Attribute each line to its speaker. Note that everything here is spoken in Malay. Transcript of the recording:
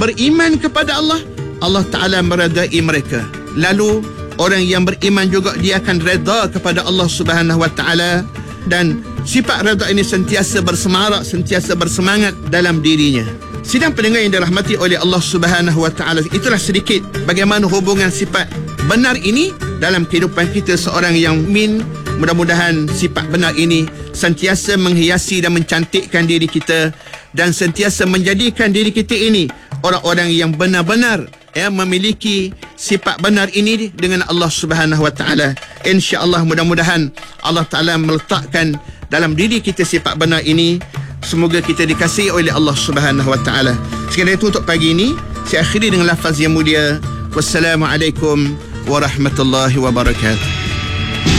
Speaker 1: beriman kepada Allah, Allah Ta'ala meredai mereka. Lalu orang yang beriman juga dia akan reda kepada Allah Subhanahu Wa Ta'ala, dan sifat reda ini sentiasa bersemarak, sentiasa bersemangat dalam dirinya. Sidang pendengar yang dirahmati oleh Allah Subhanahu Wa Ta'ala, itulah sedikit bagaimana hubungan sifat benar ini dalam kehidupan kita seorang yang mukmin. Mudah-mudahan sifat benar ini sentiasa menghiasi dan mencantikkan diri kita, dan sentiasa menjadikan diri kita ini orang-orang yang benar-benar memiliki sifat benar ini dengan Allah Subhanahu Wa Ta'ala. InsyaAllah mudah-mudahan Allah Ta'ala meletakkan dalam diri kita sifat benar ini. Semoga kita dikasihi oleh Allah Subhanahu Wa Ta'ala. Sekali itu untuk pagi ini saya akhiri dengan lafaz yang mulia. Wassalamualaikum warahmatullahi wabarakatuh.